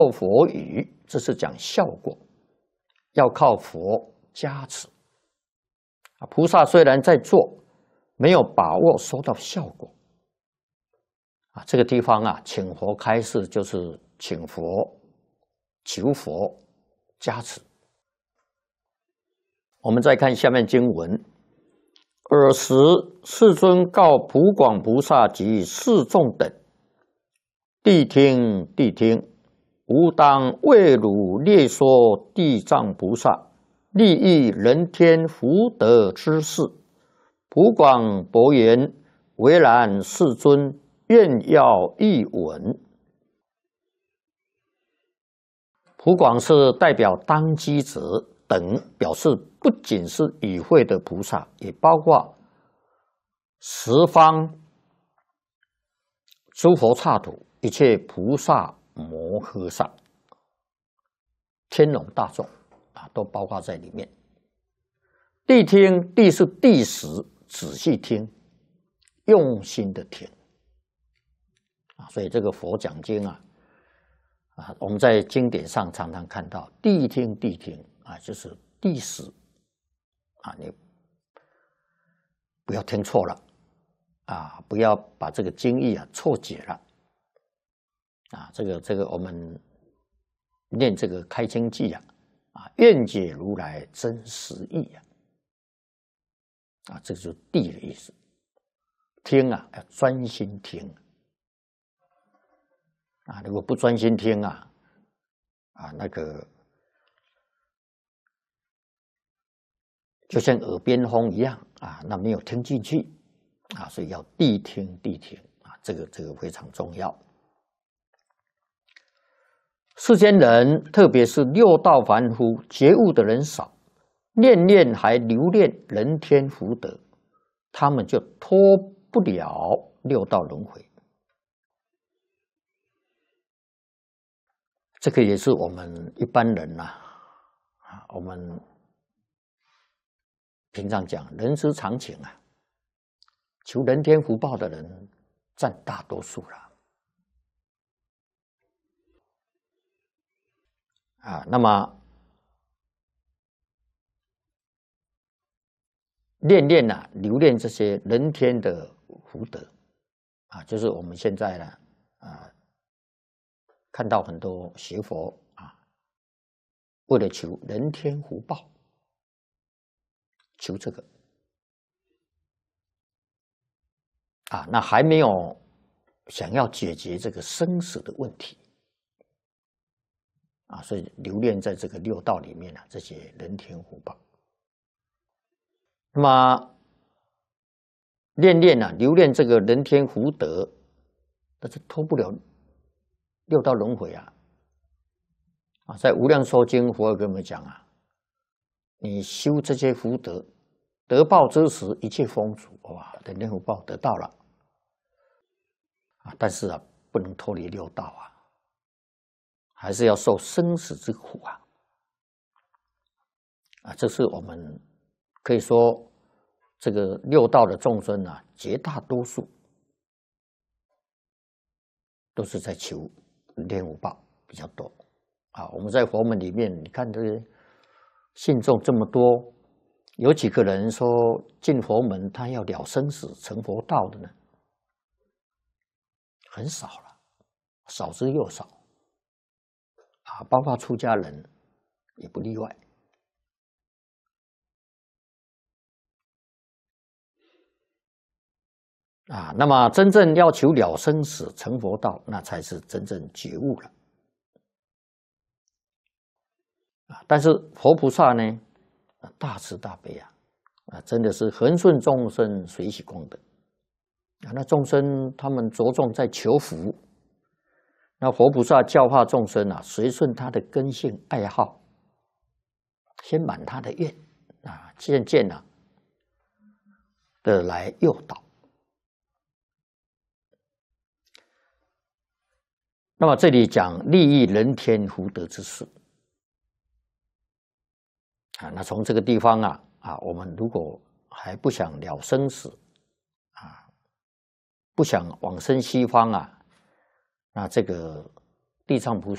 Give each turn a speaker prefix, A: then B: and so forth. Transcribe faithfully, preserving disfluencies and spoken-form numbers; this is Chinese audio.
A: 佛语，这是讲效果，要靠佛加持。啊，菩萨虽然在做，没有把握收到效果。啊，这个地方啊，请佛开示就是请佛、求佛加持。我们再看下面经文：尔时世尊告普广菩萨及世众等：谛听，谛听！吾当为汝列说地藏菩萨利益人天福德之事。普广伯言：唯然，世尊，愿要一闻。普广是代表当机者等，表示不仅是与会的菩萨，也包括十方诸佛刹土一切菩萨摩诃萨、天龙大众啊，都包括在里面。谛听，谛是谛实，仔细听，用心的听啊。所以这个佛讲经啊，啊，我们在经典上常常看到谛听，谛听啊，就是谛实啊，你不要听错了啊，不要把这个经义啊错解了。啊，这个这个，我们念这个开经偈啊，啊，愿解如来真实义啊，啊，这就是谛的意思。听啊，要专心听啊，如果不专心听啊，啊，那个就像耳边风一样啊，那没有听进去啊，所以要谛听，谛听啊，这个这个非常重要。世间人，特别是六道凡夫，觉悟的人少，念念还留恋人天福德，他们就脱不了六道轮回。这个也是我们一般人呐、啊，啊，我们平常讲人之常情啊，求人天福报的人占大多数了。啊，那么念念呐、啊，留恋这些人天的福德啊，就是我们现在呢啊，看到很多学佛啊，为了求人天福报，求这个啊，那还没有想要解决这个生死的问题。啊，所以留恋在这个六道里面啊，这些人天福报。那么念念啊，留恋这个人天福德，但是脱不了六道轮回啊。啊，在《无量寿经》，佛有跟我们讲啊，你修这些福德，得报之时，一切丰足，哇，人天福报得到了啊，但是啊，不能脱离六道啊。还是要受生死之苦啊！啊，这是我们可以说，这个六道的众生啊，绝大多数都是在求人天福报比较多啊。我们在佛门里面，你看这个信众这么多，有几个人说进佛门他要了生死成佛道的呢？很少了，少之又少。啊，包括出家人也不例外。啊，那么真正要求了生死成佛道，那才是真正觉悟了。啊，但是佛菩萨呢，大慈大悲啊，啊，真的是恒顺众生，随喜功德。啊，那众生他们着重在求福。那佛菩萨教化众生啊，随顺他的根性爱好，先满他的愿啊，渐渐啊的来诱导。那么这里讲利益人天福德之事啊，那从这个地方啊啊，我们如果还不想了生死啊，不想往生西方啊。那这个地藏菩萨